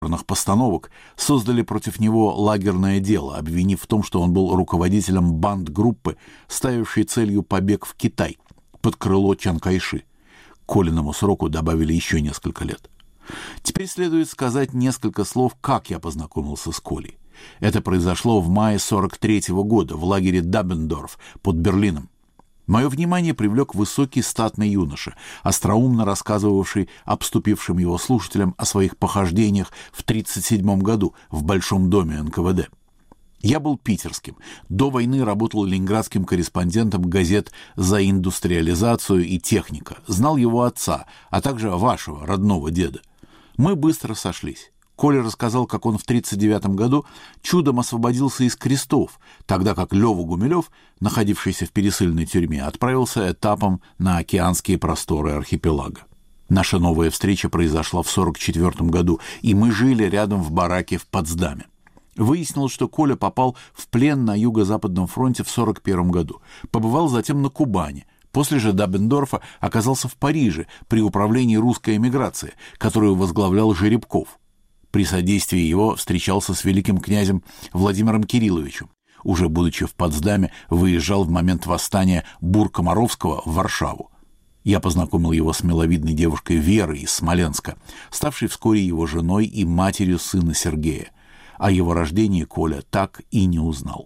постановок создали против него лагерное дело, обвинив в том, что он был руководителем бандгруппы, ставившей целью побег в Китай под крыло Чан Кайши. К Колиному сроку добавили еще несколько лет. Теперь следует сказать несколько слов, как я познакомился с Колей. Это произошло в мае 43-го года в лагере Даббендорф под Берлином. Мое внимание привлек высокий статный юноша, остроумно рассказывавший обступившим его слушателям о своих похождениях в 1937 году в Большом доме НКВД. Я был питерским. До войны работал ленинградским корреспондентом газет «За индустриализацию» и «Техника». Знал его отца, а также вашего родного деда. Мы быстро сошлись. Коля рассказал, как он в 1939 году чудом освободился из крестов, тогда как Лёва Гумилёв, находившийся в пересыльной тюрьме, отправился этапом на океанские просторы архипелага. Наша новая встреча произошла в 1944 году, и мы жили рядом в бараке в Потсдаме. Выяснилось, что Коля попал в плен на Юго-Западном фронте в 1941 году, побывал затем на Кубани. После же Даббендорфа оказался в Париже при управлении русской эмиграции, которую возглавлял Жеребков. При содействии его встречался с великим князем Владимиром Кирилловичем. Уже будучи в Потсдаме, выезжал в момент восстания Бур-Комаровского в Варшаву. Я познакомил его с миловидной девушкой Верой из Смоленска, ставшей вскоре его женой и матерью сына Сергея. О его рождении Коля так и не узнал.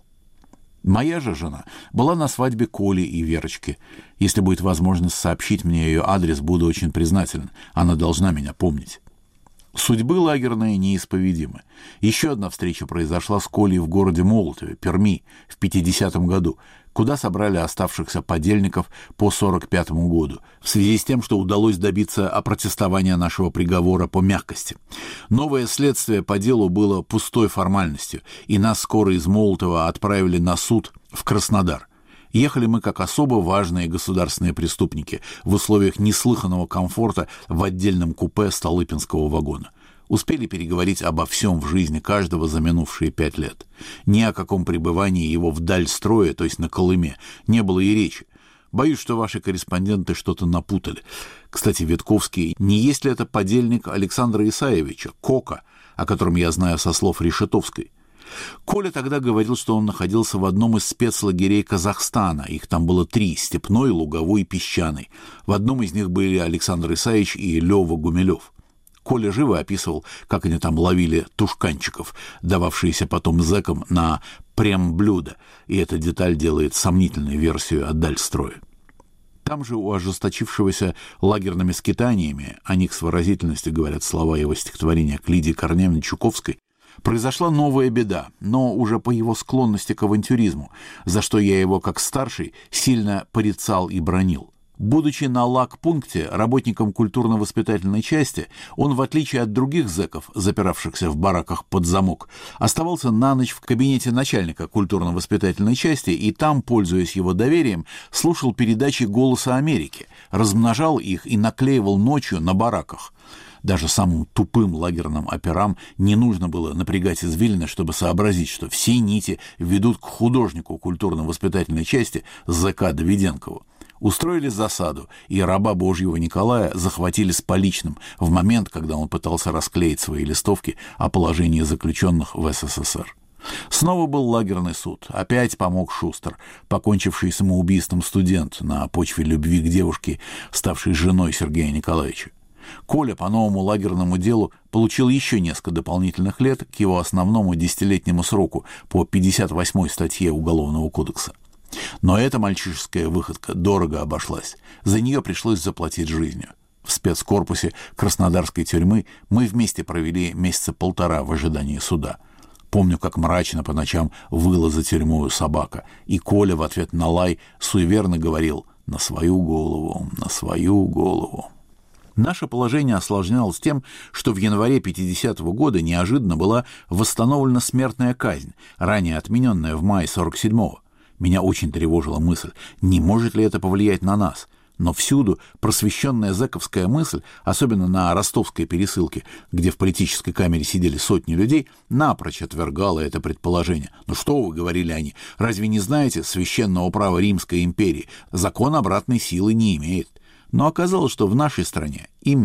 Моя же жена была на свадьбе Коли и Верочки. Если будет возможность сообщить мне ее адрес, буду очень признателен. Она должна меня помнить. Судьбы лагерные неисповедимы. Еще одна встреча произошла с Колей в городе Молотове, Перми, в 50-м году, куда собрали оставшихся подельников по 45-му году, в связи с тем, что удалось добиться опротестования нашего приговора по мягкости. Новое следствие по делу было пустой формальностью, и нас скоро из Молотова отправили на суд в Краснодар. Ехали мы как особо важные государственные преступники в условиях неслыханного комфорта в отдельном купе Столыпинского вагона. Успели переговорить обо всем в жизни каждого за минувшие 5 лет. Ни о каком пребывании его вдаль строя, то есть на Колыме, не было и речи. Боюсь, что ваши корреспонденты что-то напутали. Кстати, Витковский, не есть ли это подельник Александра Исаевича, Кока, о котором я знаю со слов Решетовской? Коля тогда говорил, что он находился в одном из спецлагерей Казахстана. Их там было 3 – Степной, Луговой и Песчаный. В одном из них были Александр Исаевич и Лёва Гумилёв. Коля живо описывал, как они там ловили тушканчиков, дававшиеся потом зэкам на прем-блюдо, и эта деталь делает сомнительной версию о дальстроя. Там же у ожесточившегося лагерными скитаниями, о них с выразительностью говорят слова его стихотворения к Лидии Корнеевне Чуковской, произошла новая беда, но уже по его склонности к авантюризму, за что я его, как старший, сильно порицал и бранил. Будучи на лагпункте работником культурно-воспитательной части, он, в отличие от других зэков, запиравшихся в бараках под замок, оставался на ночь в кабинете начальника культурно-воспитательной части и там, пользуясь его доверием, слушал передачи «Голоса Америки», размножал их и наклеивал ночью на бараках. Даже самым тупым лагерным операм не нужно было напрягать извилины, чтобы сообразить, что все нити ведут к художнику культурно-воспитательной части зэка Давиденкову. Устроили засаду, и раба Божьего Николая захватили с поличным в момент, когда он пытался расклеить свои листовки о положении заключенных в СССР. Снова был лагерный суд. Опять помог Шустер, покончивший самоубийством студент на почве любви к девушке, ставшей женой Сергея Николаевича. Коля по новому лагерному делу получил еще несколько дополнительных лет к его основному 10-летнему сроку по 58-й статье Уголовного кодекса. Но эта мальчишеская выходка дорого обошлась. За нее пришлось заплатить жизнью. В спецкорпусе Краснодарской тюрьмы мы вместе провели месяца 1,5 в ожидании суда. Помню, как мрачно по ночам выла за тюрьмою собака, и Коля в ответ на лай суеверно говорил «на свою голову, на свою голову». Наше положение осложнялось тем, что в январе 50-го года неожиданно была восстановлена смертная казнь, ранее отмененная в мае 47-го. Меня очень тревожила мысль, не может ли это повлиять на нас. Но всюду просвещенная зэковская мысль, особенно на ростовской пересылке, где в политической камере сидели сотни людей, напрочь отвергала это предположение. «Ну что вы, — говорили они, — разве не знаете священного права Римской империи? Закон обратной силы не имеет». Но оказалось, что в нашей стране имеет.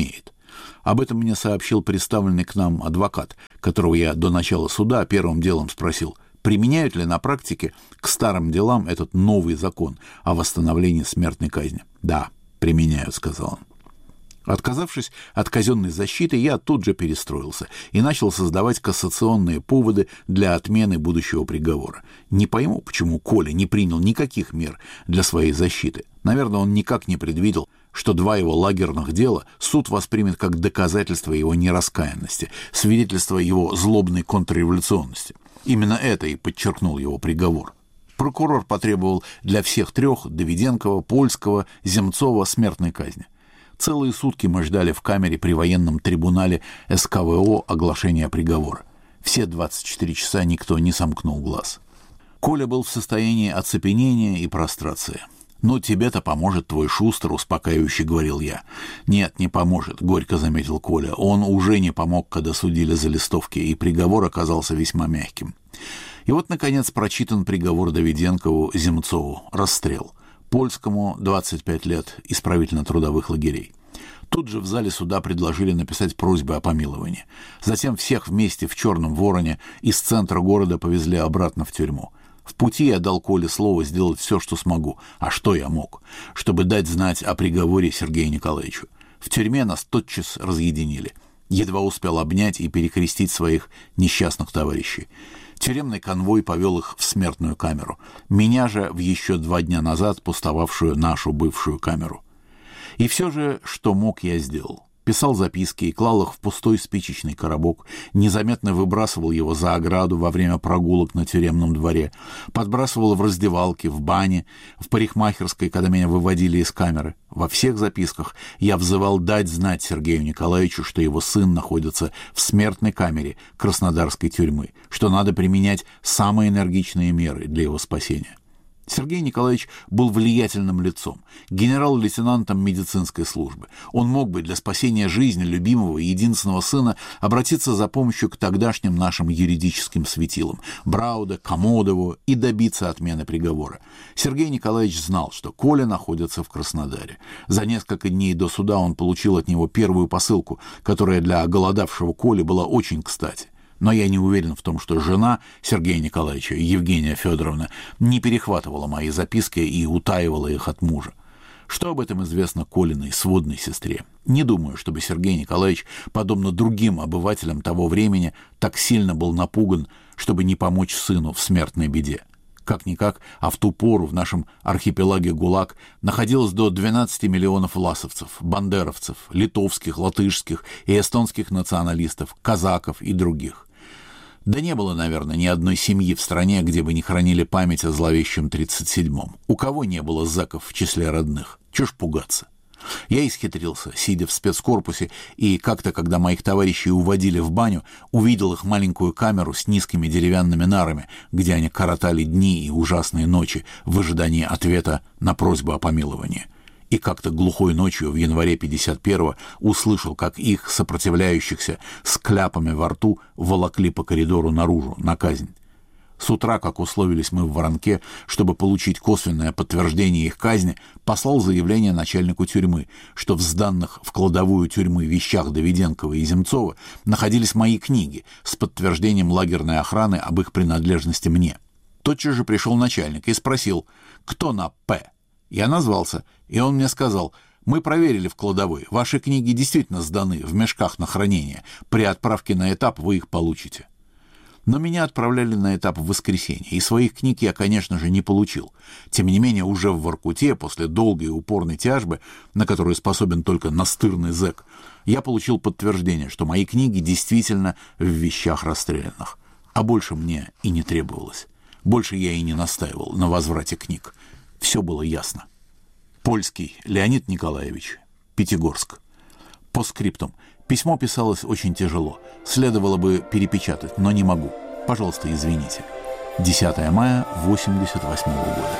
Об этом мне сообщил представленный к нам адвокат, которого я до начала суда первым делом спросил, применяют ли на практике к старым делам этот новый закон о восстановлении смертной казни. «Да, применяют», — сказал он. Отказавшись от казенной защиты, я тут же перестроился и начал создавать кассационные поводы для отмены будущего приговора. Не пойму, почему Коля не принял никаких мер для своей защиты. Наверное, он никак не предвидел, что 2 его лагерных дела суд воспримет как доказательство его нераскаянности, свидетельство его злобной контрреволюционности. Именно это и подчеркнул его приговор. Прокурор потребовал для всех 3 — Давиденкова, Польского, Земцова — смертной казни. Целые сутки мы ждали в камере при военном трибунале СКВО оглашения приговора. Все 24 часа никто не сомкнул глаз. Коля был в состоянии оцепенения и прострации. «Ну, тебе-то поможет твой Шустер», — успокаивающе говорил я. «Нет, не поможет», — горько заметил Коля. «Он уже не помог, когда судили за листовки, и приговор оказался весьма мягким». И вот, наконец, прочитан приговор Давиденкову, Земцову. Расстрел. Польскому 25 лет исправительно-трудовых лагерей. Тут же в зале суда предложили написать просьбы о помиловании. Затем всех вместе в «Черном вороне» из центра города повезли обратно в тюрьму. В пути я дал Коле слово сделать все, что смогу. А что я мог? Чтобы дать знать о приговоре Сергею Николаевичу. В тюрьме нас тотчас разъединили. Едва успел обнять и перекрестить своих несчастных товарищей. Тюремный конвой повел их в смертную камеру. Меня же в еще 2 дня назад пустовавшую нашу бывшую камеру. И все же, что мог, я сделал. Писал записки и клал их в пустой спичечный коробок, незаметно выбрасывал его за ограду во время прогулок на тюремном дворе, подбрасывал в раздевалке, в бане, в парикмахерской, когда меня выводили из камеры. Во всех записках я взывал дать знать Сергею Николаевичу, что его сын находится в смертной камере Краснодарской тюрьмы, что надо применять самые энергичные меры для его спасения. Сергей Николаевич был влиятельным лицом, генерал-лейтенантом медицинской службы. Он мог бы для спасения жизни любимого и единственного сына обратиться за помощью к тогдашним нашим юридическим светилам – Брауда, Комодову и добиться отмены приговора. Сергей Николаевич знал, что Коля находится в Краснодаре. За несколько дней до суда он получил от него первую посылку, которая для оголодавшего Коли была очень кстати. Но я не уверен в том, что жена Сергея Николаевича, Евгения Федоровна, не перехватывала мои записки и утаивала их от мужа. Что об этом известно Колиной сводной сестре? Не думаю, чтобы Сергей Николаевич, подобно другим обывателям того времени, так сильно был напуган, чтобы не помочь сыну в смертной беде. Как-никак, а в ту пору в нашем архипелаге ГУЛАГ находилось до 12 миллионов власовцев, бандеровцев, литовских, латышских и эстонских националистов, казаков и других. Да не было, наверное, ни одной семьи в стране, где бы не хранили память о зловещем 37-м. У кого не было зэков в числе родных? Чего ж пугаться? Я исхитрился, сидя в спецкорпусе, и как-то, когда моих товарищей уводили в баню, увидел их маленькую камеру с низкими деревянными нарами, где они коротали дни и ужасные ночи в ожидании ответа на просьбу о помиловании. И как-то глухой ночью в январе 51-го услышал, как их, сопротивляющихся, с кляпами во рту, волокли по коридору наружу, на казнь. С утра, как условились мы в Воронке, чтобы получить косвенное подтверждение их казни, послал заявление начальнику тюрьмы, что в сданных в кладовую тюрьмы вещах Давиденкова и Земцова находились мои книги с подтверждением лагерной охраны об их принадлежности мне. Тотчас же пришел начальник и спросил, кто на «П». Я назвался, и он мне сказал: «Мы проверили в кладовой, ваши книги действительно сданы в мешках на хранение, при отправке на этап вы их получите». Но меня отправляли на этап в воскресенье, и своих книг я, конечно же, не получил. Тем не менее, уже в Воркуте, после долгой и упорной тяжбы, на которую способен только настырный зэк, я получил подтверждение, что мои книги действительно в вещах расстрелянных. А больше мне и не требовалось. Больше я и не настаивал на возврате книг. Все было ясно. Польский Леонид Николаевич, Пятигорск. По скриптум. Письмо писалось очень тяжело. Следовало бы перепечатать, но не могу. Пожалуйста, извините. 10 мая 1988 года.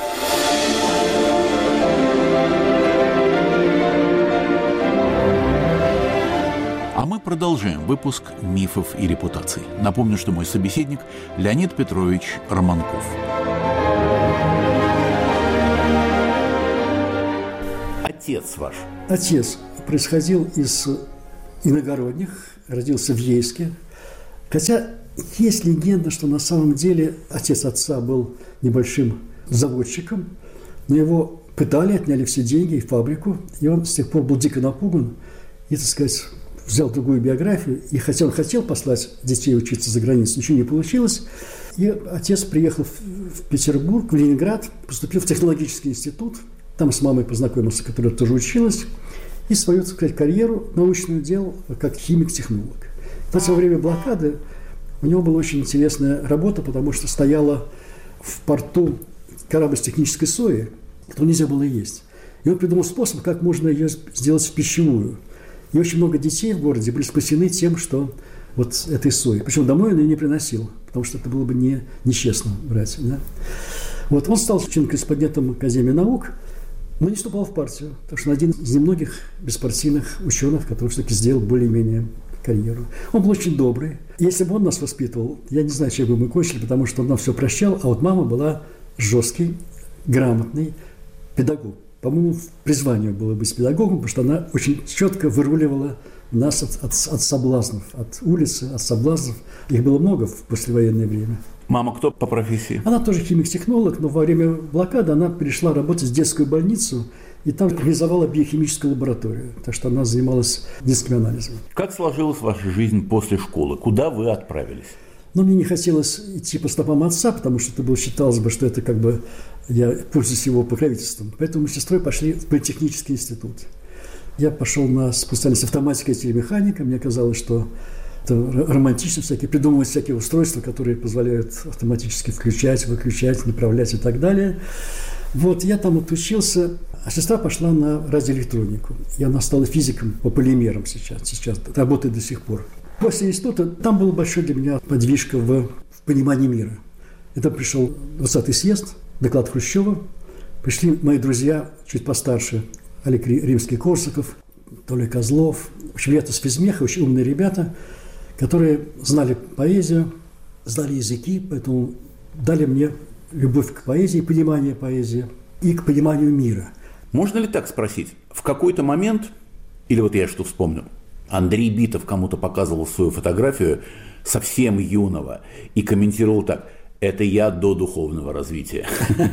А мы продолжаем выпуск «Мифов и репутаций». Напомню, что мой собеседник Леонид Петрович Романков. Отец ваш. Отец происходил из иногородних, родился в Ейске. Хотя есть легенда, что на самом деле отец отца был небольшим заводчиком, но его пытали, отняли все деньги и фабрику, и он с тех пор был дико напуган и, так сказать, взял другую биографию, и хотя он хотел послать детей учиться за границу, ничего не получилось, и отец приехал в Петербург, в Ленинград, поступил в технологический институт, там с мамой познакомился, которая тоже училась, и свою, так сказать, карьеру научную делал как химик-технолог. Кстати, во время блокады у него была очень интересная работа, потому что стояла в порту корабль с технической соей, которую нельзя было есть. И он придумал способ, как можно ее сделать в пищевую. И очень много детей в городе были спасены тем, что вот этой соей. Причем домой он ее не приносил, потому что это было бы нечестно брать. Да? Вот он стал член-корреспондентом Академии наук, но не вступал в партию, потому что он один из немногих беспартийных ученых, который все-таки сделал более-менее карьеру. Он был очень добрый. Если бы он нас воспитывал, я не знаю, чем бы мы кончили, потому что он нам все прощал, а вот мама была жесткий, грамотный педагог. По-моему, призвание было быть педагогом, потому что она очень четко выруливала нас от соблазнов, от улицы, от соблазнов. Их было много в послевоенное время. Мама кто по профессии? Она тоже химик-технолог, но во время блокады она перешла работать в детскую больницу и там организовала биохимическую лабораторию. Так что она занималась детскими анализами. Как сложилась ваша жизнь после школы? Куда вы отправились? Но мне не хотелось идти по стопам отца, потому что это было, считалось бы, что это как бы я пользуюсь его покровительством. Поэтому мы с сестрой пошли в политехнический институт. Я пошел на специальность автоматика и телемеханика. Мне казалось, что это романтично придумывать всякие устройства, которые позволяют автоматически включать, выключать, направлять и так далее. Вот, я там отучился, а сестра пошла на радиоэлектронику. И она стала физиком по полимерам сейчас работает до сих пор. После института там был большой для меня подвижка в понимании мира. Это пришел 20-й съезд, доклад Хрущева. Пришли мои друзья, чуть постарше, Олег Римский-Корсаков, Толя Козлов. В общем, ребята с физмеха, очень умные ребята, которые знали поэзию, знали языки, поэтому дали мне любовь к поэзии, понимание поэзии и к пониманию мира. Можно ли так спросить? В какой-то момент, или вот я что вспомнил, Андрей Битов кому-то показывал свою фотографию совсем юного и комментировал так: это я до духовного развития.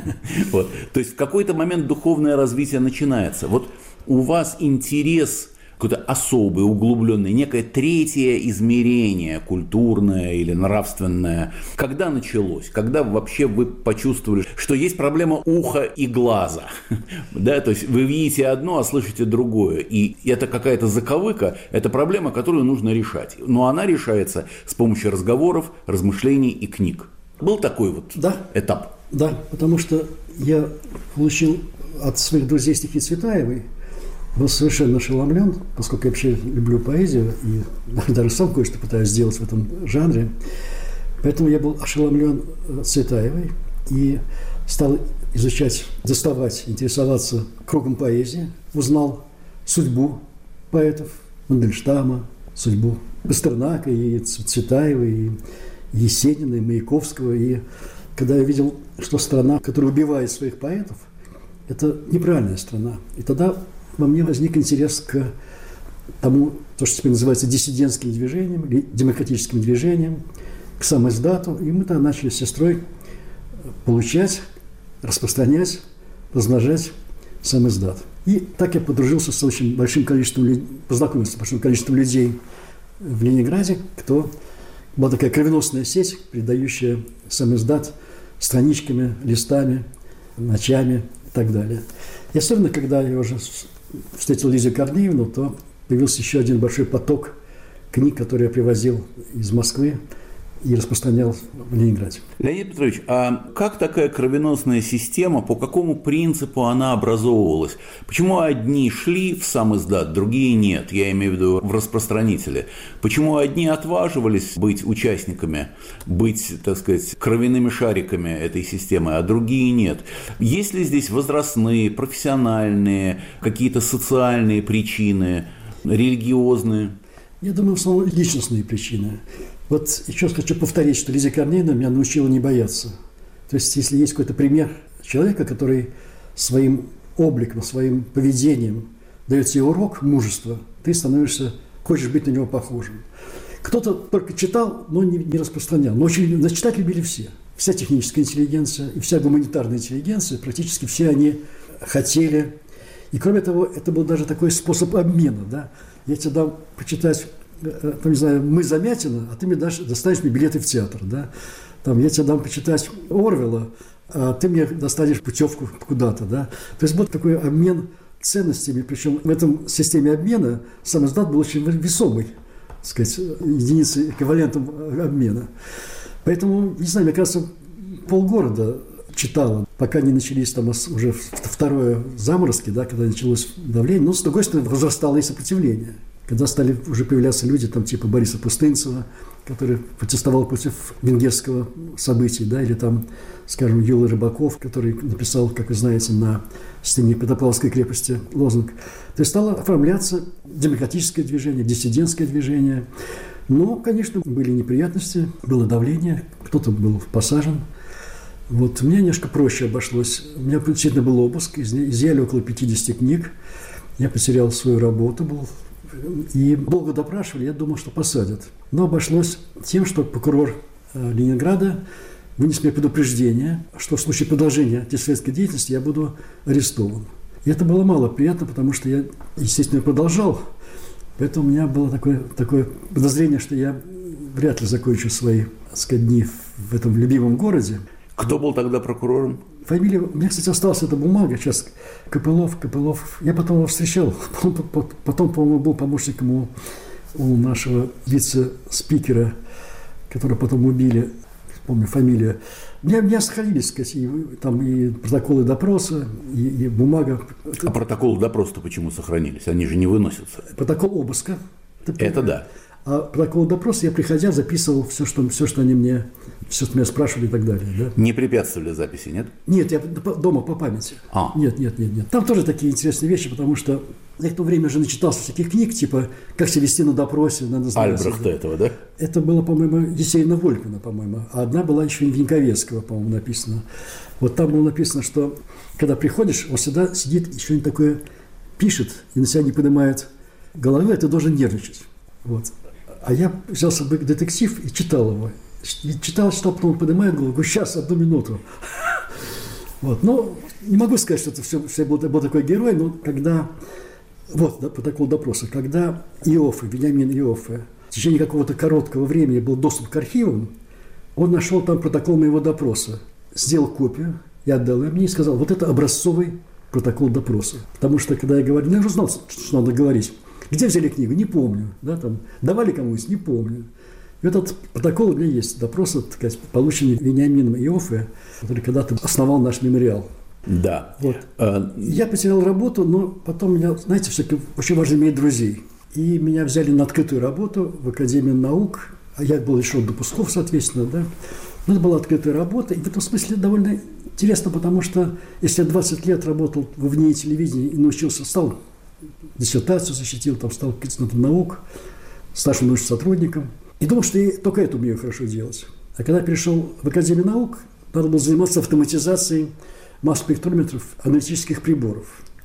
Вот. То есть в какой-то момент духовное развитие начинается. Вот у вас интерес какой-то особый, углубленный, некое третье измерение, культурное или нравственное. Когда началось? Когда вообще вы почувствовали, что есть проблема уха и глаза? Да, то есть вы видите одно, а слышите другое. И это какая-то заковыка, это проблема, которую нужно решать. Но она решается с помощью разговоров, размышлений и книг. Был такой вот этап? Да, потому что я получил от своих друзей стихи Цветаевой, был совершенно ошеломлен, поскольку я вообще люблю поэзию и даже сам кое-что пытаюсь сделать в этом жанре. Поэтому я был ошеломлен Цветаевой и стал изучать, доставать, интересоваться кругом поэзии. Узнал судьбу поэтов Мандельштама, судьбу Пастернака и Цветаевой, и Есенина, и Маяковского. И когда я видел, что страна, которая убивает своих поэтов, это неправильная страна. И тогда во мне возник интерес к тому, то, что теперь называется диссидентским движением, или демократическим движением, к самоиздату. И мы тогда начали с сестрой получать, распространять, размножать самоиздат. И так я подружился с очень большим количеством, познакомился с большим количеством людей в Ленинграде, кто была такая кровеносная сеть, передающая самоиздат страничками, листами, ночами и так далее. И особенно, когда я уже встретил Лизию Корнеевну, то появился еще один большой поток книг, которые я привозил из Москвы и распространял в Ленинграде. Леонид Петрович, а как такая кровеносная система, по какому принципу она образовывалась? Почему одни шли в самиздат, другие нет? Я имею в виду в распространителе. Почему одни отваживались быть участниками, быть, так сказать, кровяными шариками этой системы, а другие нет? Есть ли здесь возрастные, профессиональные, какие-то социальные причины, религиозные? Я думаю, в основном личностные причины. Вот еще хочу повторить, что Лиза Корнеевна меня научила не бояться. То есть, если есть какой-то пример человека, который своим обликом, своим поведением дает тебе урок мужества, ты становишься хочешь быть на него похожим. Кто-то только читал, но не распространял. Но очень читать любили все. Вся техническая интеллигенция и вся гуманитарная интеллигенция, практически все они хотели. И кроме того, это был даже такой способ обмена. Да? Я тебе дам почитать, там, не знаю, «Мы Замятина», а ты мне достанешь мне билеты в театр. Да? Там, я тебе дам почитать Орвелла, а ты мне достанешь путевку куда-то. Да? То есть был такой обмен ценностями. Причем в этом системе обмена сам издат был очень весомый, так сказать, единицей, эквивалентом обмена. Поэтому, не знаю, мне кажется, полгорода читало, пока не начались там уже второе заморозки, да, когда началось давление. Но, с другой стороны, возрастало и сопротивление. Когда стали уже появляться люди, там, типа Бориса Пустынцева, который протестовал против венгерского события, да, или там, скажем, Юла Рыбаков, который написал, как вы знаете, на стене Петропавловской крепости лозунг. То есть стало оформляться демократическое движение, диссидентское движение. Но, конечно, были неприятности, было давление, кто-то был посажен. Вот мне немножко проще обошлось. У меня действительно был обыск, изъяли около 50 книг. Я потерял свою работу, и долго допрашивали, я думал, что посадят. Но обошлось тем, что прокурор Ленинграда вынес мне предупреждение, что в случае продолжения антисоветской деятельности я буду арестован. И это было мало приятно, потому что я, естественно, продолжал. Поэтому у меня было такое подозрение, что я вряд ли закончу свои, так сказать, дни в этом любимом городе. Кто был тогда прокурором? Фамилия... У меня, кстати, осталась эта бумага. Сейчас Копылов. Я потом его встречал. Потом, по-моему, был помощником у нашего вице-спикера, которого потом убили. Помню фамилию. У меня сохранились, сказать, там и протоколы допроса, и бумага. А протоколы допроса-то почему сохранились? Они же не выносятся. Протокол обыска. Это да. А протокол допроса я, приходя, записывал все, что они мне, все, что меня спрашивали и так далее. Да? Не препятствовали записи, нет? Нет, я дома по памяти. Нет. Там тоже такие интересные вещи, потому что я в то время уже начитался всяких книг, типа «Как себя вести на допросе». Альбрехта этого, да? Это было, по-моему, Есенина Волькмана, по-моему. А одна была еще и Виньковецкого, по-моему, написана. Вот там было написано, что когда приходишь, он всегда сидит и что-нибудь такое пишет, и на себя не поднимает головы, а ты должен нервничать. Вот. А я взял с собой детектив и читал его. Читал, потом он поднимает голову, говорю, сейчас, 1 минуту. Вот. Но не могу сказать, что это все был такой герой, но когда... Вот, протокол допроса. Когда Вениамин Иоффе в течение какого-то короткого времени был доступ к архивам, он нашел там протокол моего допроса, сделал копию, я отдал ее мне и сказал, вот это образцовый протокол допроса. Потому что, когда я говорю, я уже знал, что надо говорить. Где взяли книгу? Не помню. Да, там, давали кому-нибудь? Не помню. И этот протокол у меня есть. Допрос, так сказать, полученный Вениамином Иоффе, который когда-то основал наш мемориал. Да. Вот. Я потерял работу, но потом меня, знаете, все-таки очень важно иметь друзей. И меня взяли на открытую работу в Академию наук. А я был лишен допусков, соответственно, да. Но это была открытая работа. И в этом смысле довольно интересно, потому что если я 20 лет работал в НИИ телевидения и научился, стал диссертацию защитил, там стал кандидатом наук, старшим научным сотрудником. И думал, что я только это умею хорошо делать. А когда перешел в Академию наук, надо было заниматься автоматизацией масс-спектрометров, аналитических приборов.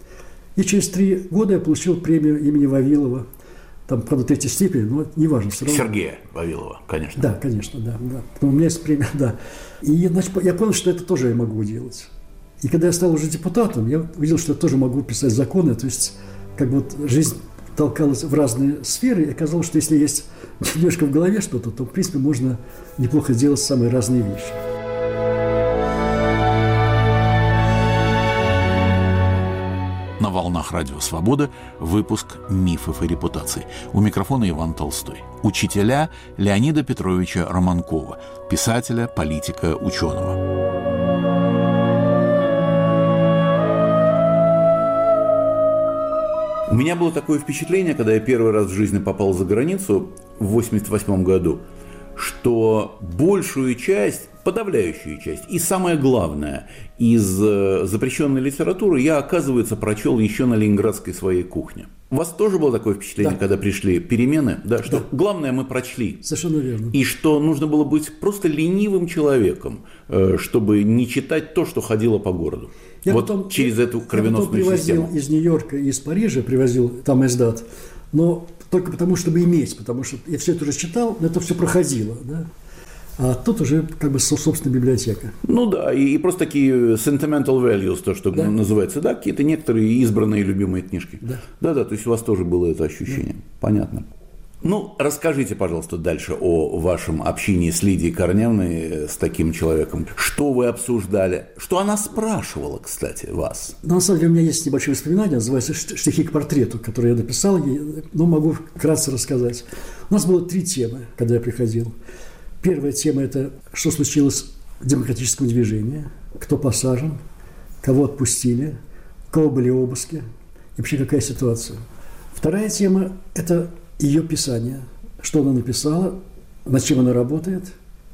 И через 3 года я получил премию имени Вавилова. Там, правда, 3-й степень, но неважно. Все равно. Сергея Вавилова, конечно. Да, конечно, да. У меня есть премия, да. И, значит, я понял, что это тоже я могу делать. И когда я стал уже депутатом, я увидел, что я тоже могу писать законы. То есть, как бы вот жизнь толкалась в разные сферы, и оказалось, что если есть немножко в голове что-то, то, в принципе, можно неплохо делать самые разные вещи. На волнах Радио Свобода выпуск «Мифов и репутаций». У микрофона Иван Толстой. Учителя Леонида Петровича Романкова, писателя, политика, ученого. У меня было такое впечатление, когда я первый раз в жизни попал за границу в 1988 году, что большую часть, подавляющую часть и самое главное из запрещенной литературы я, оказывается, прочел еще на ленинградской своей кухне. У вас тоже было такое впечатление, да, когда пришли перемены? Да, что да, главное мы прочли. Совершенно верно. И что нужно было быть просто ленивым человеком, чтобы не читать то, что ходило по городу. Я вот потом, через эту кровеносную привозил систему. Из Нью-Йорка и из Парижа, привозил там издат. Но только потому, чтобы иметь, потому что я все это уже читал, но это все проходило, да. А тут уже как бы собственная библиотека. Ну да, и просто такие sentimental values, то, что называется, да, какие-то некоторые избранные любимые книжки. Да, то есть у вас тоже было это ощущение. Понятно. Ну, расскажите, пожалуйста, дальше о вашем общении с Лидией Корнеевной, с таким человеком. Что вы обсуждали? Что она спрашивала, кстати, вас? На самом деле у меня есть небольшое воспоминание, называется «Стихи к портрету», который я написал ей, но могу вкратце рассказать. У нас было 3 темы, когда я приходил. Первая тема – это что случилось в демократическом движении, кто посажен, кого отпустили, у кого были обыски, и вообще какая ситуация. Вторая тема – это ее писание, что она написала, над чем она работает.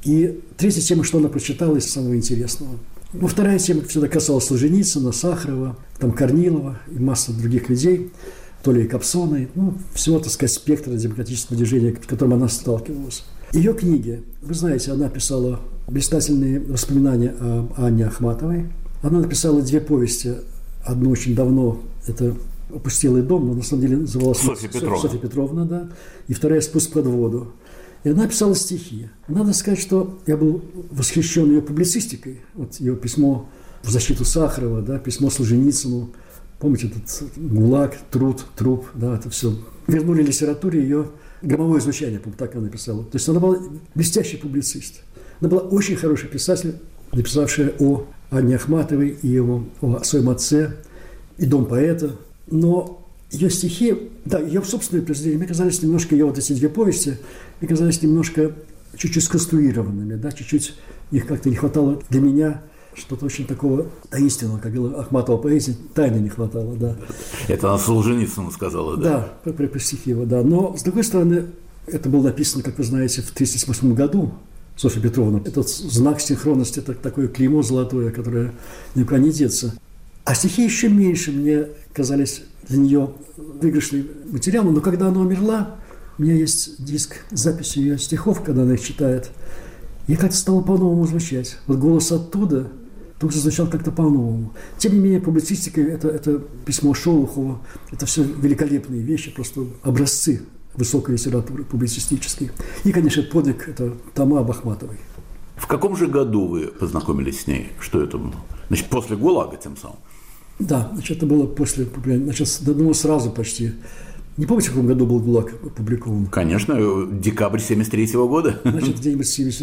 И третья тема, что она прочитала из самого интересного. Ну, вторая тема всегда касалась Солженицына, Сахарова, там Корнилова и масса других людей, то ли Кобзона, ну, всего, так сказать, спектра демократического движения, с которым она сталкивалась. Ее книги, вы знаете, она писала блистательные воспоминания о Анне Ахматовой. Она написала 2 повести, одну очень давно, это «Опустелый дом», но на самом деле называлась Софья Петровна, да, и вторая «Спуск под воду». И она писала стихи. Надо сказать, что я был восхищен ее публицистикой. Вот ее письмо в защиту Сахарова, да, письмо Солженицыну. Помните, этот ГУЛАГ, труп, да, это все. Вернули литературе ее громовое звучание, по-моему, так она написала. То есть она была блестящий публицист. Она была очень хороший писатель, написавшая о Анне Ахматовой и о своем отце, и «Дом поэта». Но ее стихи, да, ее собственные произведения, мне казались немножко, ее вот эти 2 повести, мне казались немножко чуть-чуть сконструированными, да, чуть-чуть их как-то не хватало для меня что-то очень такого таинственного, как говорила Ахматова поэзии, тайны не хватало, да. Это она Солженицыну сказала, да? Да, про стихи его, да. Но, с другой стороны, это было написано, как вы знаете, в 1938 году, Софья Петровна. Этот знак синхронности, это такое клеймо золотое, которое никуда не деться. А стихи еще меньше мне казались для нее выигрышным материалом. Но когда она умерла, у меня есть диск с записью ее стихов, когда она их читает. И как-то стало по-новому звучать. Вот голос оттуда тут зазвучал как-то по-новому. Тем не менее, публицистика – это письмо Шолохова, это все великолепные вещи, просто образцы высокой литературы публицистической. И, конечно, подвиг – это тома об Ахматовой. В каком же году вы познакомились с ней? Что это было? Значит, после ГУЛАГа тем самым? Да, значит, это было после, значит, ну, сразу почти. Не помните, в каком году был ГУЛАГ опубликован? Конечно, декабрь 1973 года. Значит, где-нибудь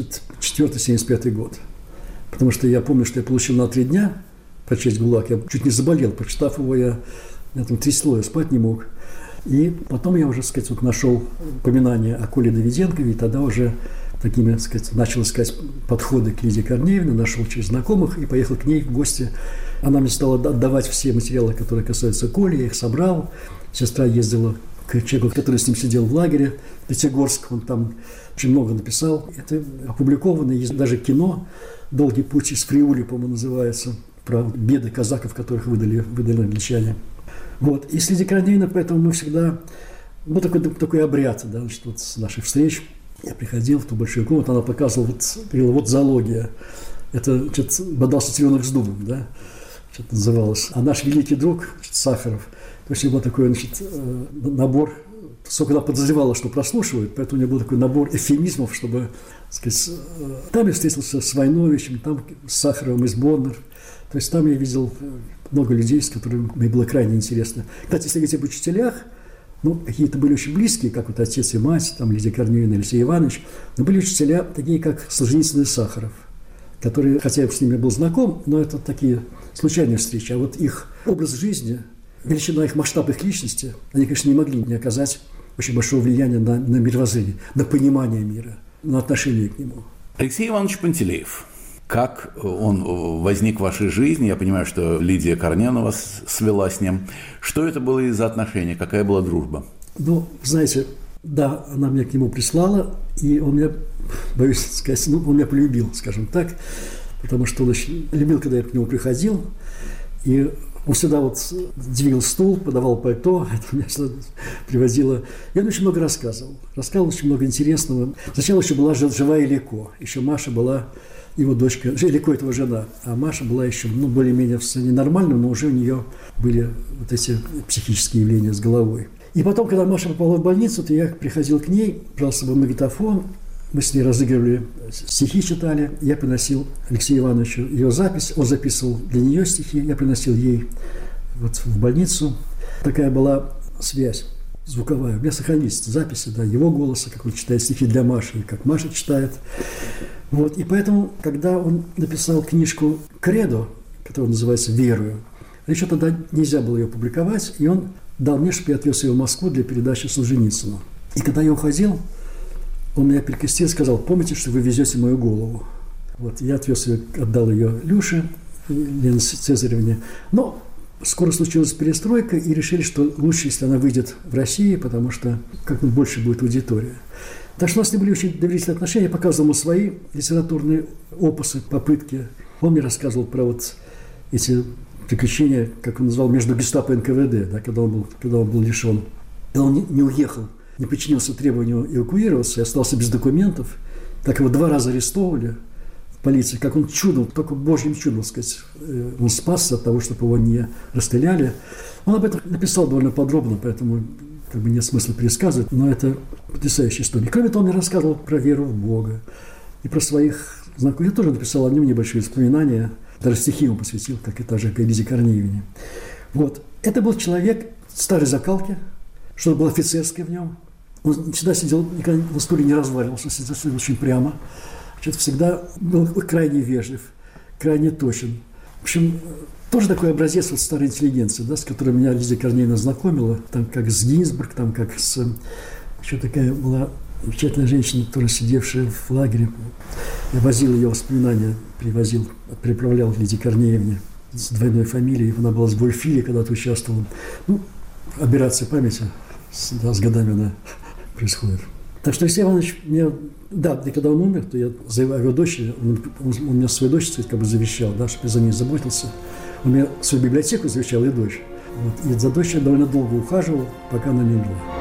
74-75 год. Потому что я помню, что я получил на 3 дня прочесть ГУЛАГ. Я чуть не заболел. Прочитав его, я там трясло, я спать не мог. И потом я уже, так сказать, вот нашел упоминание о Коле Давиденкове, и тогда уже такими, так сказать, начал искать подходы к Лидии Корнеевне, нашел через знакомых и поехал к ней в гости. Она мне стала отдавать все материалы, которые касаются Коли, я их собрал. Сестра ездила к человеку, который с ним сидел в лагере, Пятигорск, он там очень много написал. Это опубликовано, есть даже кино «Долгий путь из Фриули», по-моему, называется, про беды казаков, которых выдали англичане. Вот. И с Лидией Корнеевной, поэтому мы всегда... был такой обряд, да, значит, вот с наших встреч. Я приходил в ту большую комнату, она показывала, говорила, вот зоология. Это что-то бодался цыпленок с дубом, да, что-то называлось. А наш великий друг, значит, Сахаров, то есть у него был такой, значит, набор, сколько она подозревала, что прослушивают, поэтому у него был такой набор эвфемизмов, чтобы, так сказать, там я встретился с Войновичем, там с Сахаровым из Боннер. То есть там я видел много людей, с которыми мне было крайне интересно. Кстати, если говорить об учителях, ну, какие-то были очень близкие, как вот отец и мать, там Лидия Корнеевна, Алексей Иванович, но были учителя такие, как Солженицын и Сахаров, которые, хотя я с ними был знаком, но это такие случайные встречи, а вот их образ жизни, величина их масштаба их личности, они, конечно, не могли не оказать очень большого влияния на мировоззрение, на понимание мира, на отношение к нему. Алексей Иванович Пантелеев. Как он возник в вашей жизни? Я понимаю, что Лидия Корнеевна вас свела с ним. Что это было за отношения? Какая была дружба? Ну, знаете, да, она меня к нему прислала, и он меня, боюсь сказать, ну, он меня полюбил, скажем так, потому что он очень любил, когда я к нему приходил, и он всегда вот двигал стул, подавал пальто, это меня всегда приводило. И он очень много рассказывал очень много интересного. Сначала еще была живая Леко, еще Маша была его дочка, Леко этого жена, а Маша была еще, ну, более-менее в состоянии нормальном, но уже у нее были вот эти психические явления с головой. И потом, когда Маша попала в больницу, то я приходил к ней, брал с собой магнитофон, мы с ней разыгрывали, стихи читали, я приносил Алексею Ивановичу ее запись, он записывал для нее стихи, я приносил ей вот в больницу. Такая была связь звуковая. У меня сохранились записи, да, его голоса, как он читает стихи для Маши, и как Маша читает. Вот. И поэтому, когда он написал книжку «Кредо», которая называется «Верую», еще тогда нельзя было ее публиковать, и он дал мне, чтобы я отвез ее в Москву для передачи Солженицыну. И когда я уходил, он меня перекрестил и сказал: помните, что вы везете мою голову. Вот, я отвез ее, отдал ее Люше, Лене Цезаревне. Но скоро случилась перестройка, и решили, что лучше, если она выйдет в России, потому что как-то больше будет аудитория. Так что у нас не были очень доверительные отношения. Я показывал ему свои литературные опусы, попытки. Он мне рассказывал про вот эти приключения, как он назвал, между гестапо и НКВД, да, когда он был лишен. И он не уехал, не подчинился требованию эвакуироваться и остался без документов. Так его 2 раза арестовывали в полиции. Как он чудом, только божьим чудом, сказать, он спасся от того, чтобы его не расстреляли. Он об этом написал довольно подробно, поэтому как бы нет смысла пересказывать, но это потрясающая история. Кроме того, он мне рассказывал про веру в Бога и про своих знакомых. Я тоже написал о нем небольшие воспоминания, даже стихи ему посвятил, как и та же Лизе Корнеевне. Вот. Это был человек старой закалки, что-то было офицерское в нем. Он всегда сидел, никогда на стуле не разваливался, сидел очень прямо. Значит, всегда был крайне вежлив, крайне точен. В общем, тоже такой образец вот старой интеллигенции, да, с которой меня Лиза Корнеевна знакомила, там как с Гинзбург, там как с... Еще такая была замечательная женщина, которая сидевшая в лагере. Я возил ее воспоминания, переправлял к Лизе Корнеевне с двойной фамилией. Она была с Гольфили, когда-то участвовала. Ну, операция памяти с годами она происходит. Так что Алексей Иванович мне... Да, и когда он умер, то я за его дочерью, он меня свою дочь, как бы завещал, да, чтобы я за ней заботился. Он мне свою библиотеку завещал и дочь. Вот. И за дочерью довольно долго ухаживал, пока она не умерла.